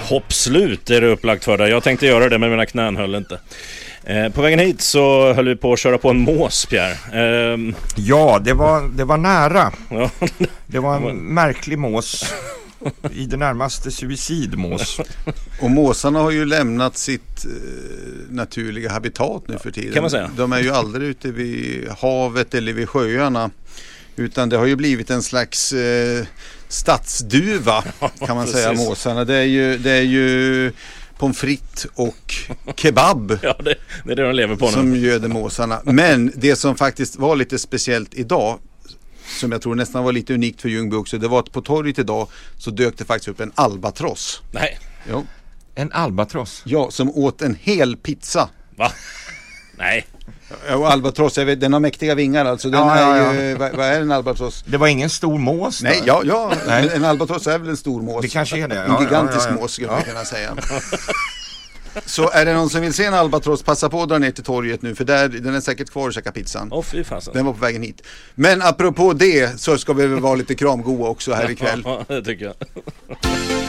hoppslut är det upplagt för dig. Jag tänkte göra det men mina knän höll inte. På vägen hit så höll vi på att köra på en mås, Pierre. Ja, det var nära. Ja. Det var en märklig mås. I det närmaste suicidmås. Och måsarna har ju lämnat sitt naturliga habitat nu för tiden. Kan man säga. De är ju aldrig ute vid havet eller vid sjöarna. Utan det har ju blivit en slags stadsduva, kan man säga, måsarna. Det är ju pommes frites och kebab. Ja, det är det de lever på nu. Som göder måsarna. Men det som faktiskt var lite speciellt idag, som jag tror nästan var lite unikt för Ljungby också, det var att på torget idag så dök det faktiskt upp en albatross. Nej. Jo. En albatross? Ja, som åt en hel pizza. Va? Nej. Och albatross, jag vet, den har mäktiga vingar alltså. Den ju, vad är en albatross? Det var ingen stor mås då? Nej, Nej. En albatross är väl en stor mås. Det kanske är det. En gigantisk mås skulle man kunna säga. Så är det någon som vill se en albatross, passa på att dra ner till torget nu, för den är säkert kvar och käka pizzan. Fy fasen. Den var på vägen hit. Men apropå det så ska vi väl vara lite kramgoa också här ikväll. Ja, det tycker jag.